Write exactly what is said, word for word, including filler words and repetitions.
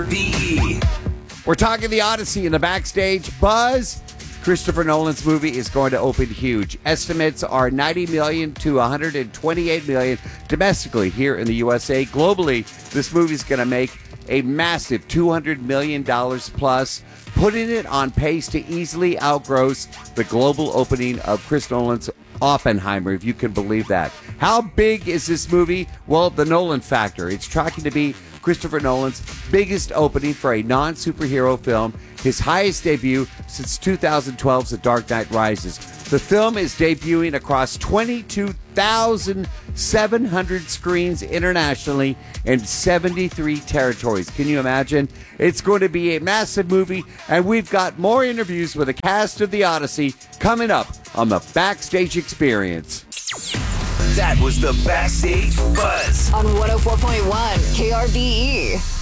B E. We're talking the Odyssey in the backstage. Buzz, Christopher Nolan's movie is going to open huge. Estimates are ninety million to one hundred twenty-eight million domestically here in the U S A. Globally, this movie is going to make a massive two hundred million dollars plus, putting it on pace to easily outgross the global opening of Chris Nolan's Oppenheimer, if you can believe that. How big is this movie? Well, the Nolan factor. It's tracking to be Christopher Nolan's biggest opening for a non-superhero film, his highest debut since two thousand twelve's The Dark Knight Rises. The film is debuting across twenty-two thousand seven hundred screens internationally in seventy-three territories. Can you imagine? It's going to be a massive movie, and we've got more interviews with the cast of The Odyssey coming up on the Backstage Experience. That was the Backstage Buzz on one oh four point one K R B E.